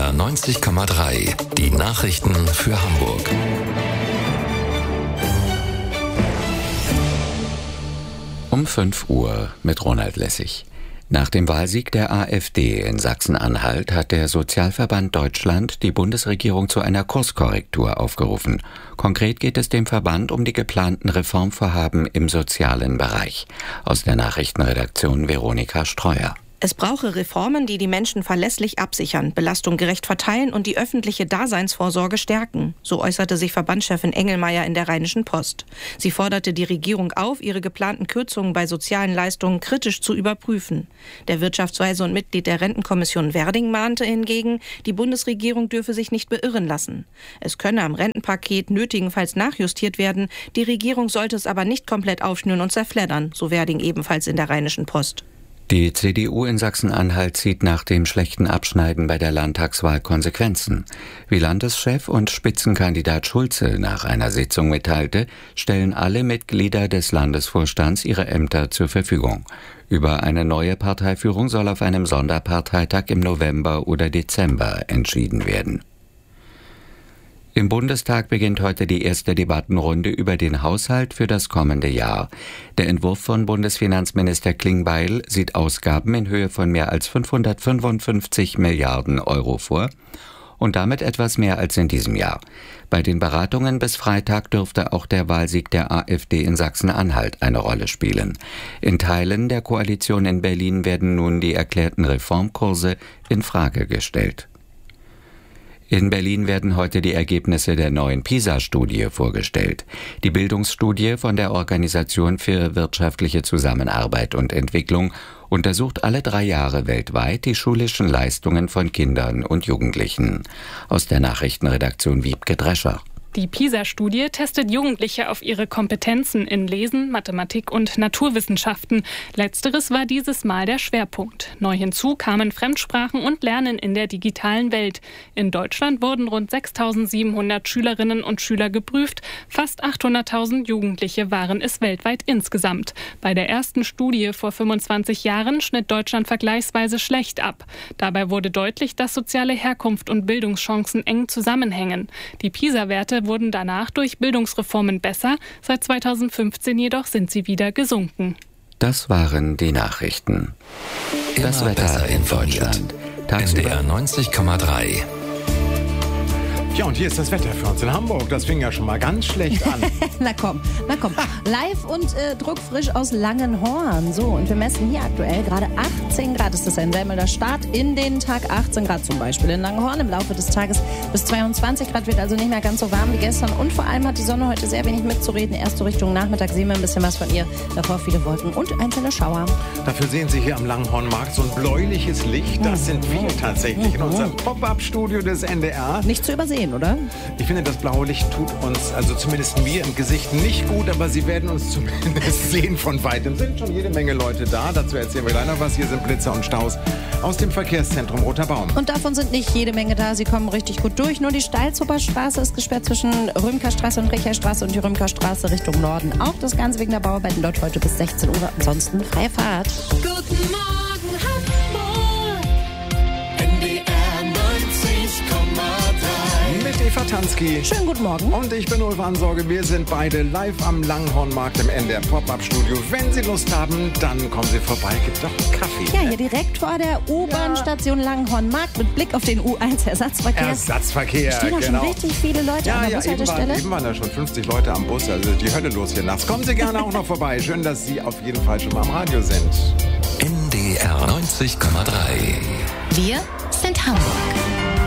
NDR 90,3. Die Nachrichten für Hamburg. Um 5 Uhr mit Ronald Lessig. Nach dem Wahlsieg der AfD in Sachsen-Anhalt hat der Sozialverband Deutschland die Bundesregierung zu einer Kurskorrektur aufgerufen. Konkret geht es dem Verband um die geplanten Reformvorhaben im sozialen Bereich. Aus der Nachrichtenredaktion Veronika Streuer. Es brauche Reformen, die die Menschen verlässlich absichern, Belastung gerecht verteilen und die öffentliche Daseinsvorsorge stärken. So äußerte sich Verbandschefin Engelmeier in der Rheinischen Post. Sie forderte die Regierung auf, ihre geplanten Kürzungen bei sozialen Leistungen kritisch zu überprüfen. Der Wirtschaftsweise und Mitglied der Rentenkommission Werding mahnte hingegen, die Bundesregierung dürfe sich nicht beirren lassen. Es könne am Rentenpaket nötigenfalls nachjustiert werden, die Regierung sollte es aber nicht komplett aufschnüren und zerfleddern, so Werding ebenfalls in der Rheinischen Post. Die CDU in Sachsen-Anhalt zieht nach dem schlechten Abschneiden bei der Landtagswahl Konsequenzen. Wie Landeschef und Spitzenkandidat Schulze nach einer Sitzung mitteilte, stellen alle Mitglieder des Landesvorstands ihre Ämter zur Verfügung. Über eine neue Parteiführung soll auf einem Sonderparteitag im November oder Dezember entschieden werden. Im Bundestag beginnt heute die erste Debattenrunde über den Haushalt für das kommende Jahr. Der Entwurf von Bundesfinanzminister Klingbeil sieht Ausgaben in Höhe von mehr als 555 Milliarden Euro vor und damit etwas mehr als in diesem Jahr. Bei den Beratungen bis Freitag dürfte auch der Wahlsieg der AfD in Sachsen-Anhalt eine Rolle spielen. In Teilen der Koalition in Berlin werden nun die erklärten Reformkurse in Frage gestellt. In Berlin werden heute die Ergebnisse der neuen PISA-Studie vorgestellt. Die Bildungsstudie von der Organisation für wirtschaftliche Zusammenarbeit und Entwicklung untersucht alle 3 Jahre weltweit die schulischen Leistungen von Kindern und Jugendlichen. Aus der Nachrichtenredaktion Wiebke Drescher. Die PISA-Studie testet Jugendliche auf ihre Kompetenzen in Lesen, Mathematik und Naturwissenschaften. Letzteres war dieses Mal der Schwerpunkt. Neu hinzu kamen Fremdsprachen und Lernen in der digitalen Welt. In Deutschland wurden rund 6.700 Schülerinnen und Schüler geprüft. Fast 800.000 Jugendliche waren es weltweit insgesamt. Bei der ersten Studie vor 25 Jahren schnitt Deutschland vergleichsweise schlecht ab. Dabei wurde deutlich, dass soziale Herkunft und Bildungschancen eng zusammenhängen. Die PISA-Werte wurden danach durch Bildungsreformen besser, seit 2015 jedoch sind sie wieder gesunken. Das waren die Nachrichten. Das Immer Wetter in Deutschland. NDR 90,3. Ja, und hier ist das Wetter für uns in Hamburg. Das fing ja schon mal ganz schlecht an. Na komm. Live und druckfrisch aus Langenhorn. So, und wir messen hier aktuell gerade 18 Grad. Ist das ein selmener Start in den Tag? 18 Grad zum Beispiel in Langenhorn. Im Laufe des Tages bis 22 Grad, wird also nicht mehr ganz so warm wie gestern. Und vor allem hat die Sonne heute sehr wenig mitzureden. Erst so Richtung Nachmittag sehen wir ein bisschen was von ihr. Davor viele Wolken und einzelne Schauer. Dafür sehen Sie hier am Langenhornmarkt so ein bläuliches Licht. Das sind wir tatsächlich in unserem Pop-Up-Studio des NDR. Nicht zu übersehen, oder? Ich finde, das blaue Licht tut uns, also zumindest mir im Gesicht, nicht gut, aber Sie werden uns zumindest sehen von Weitem. Sind schon jede Menge Leute da. Dazu erzählen wir gleich noch was. Hier sind Blitzer und Staus aus dem Verkehrszentrum Roter Baum. Und davon sind nicht jede Menge da. Sie kommen richtig gut durch. Nur die Stalzhupperstraße ist gesperrt zwischen Römkerstraße und Recherstraße und die Römkerstraße Richtung Norden. Auch das Ganze wegen der Bauarbeiten dort heute bis 16 Uhr. Ansonsten freie Fahrt. Guten Morgen, Hamburg. NDR 90,3. Mit Eva Tansky. Schönen guten Morgen. Und ich bin Ulf Ansorge. Wir sind beide live am Langenhornmarkt im NDR Pop-Up-Studio. Wenn Sie Lust haben, dann kommen Sie vorbei. Gibt doch einen Kaffee. Ja, hier direkt vor der U-Bahn-Station Langenhornmarkt mit Blick auf den U1-Ersatzverkehr. Ersatzverkehr, Stehen da schon richtig viele Leute an der Bushaltestelle? Eben waren da schon 50 Leute am Bus. Also die Hölle los hier nachts. Kommen Sie gerne auch noch vorbei. Schön, dass Sie auf jeden Fall schon mal am Radio sind. NDR 90,3. Wir sind Hamburg.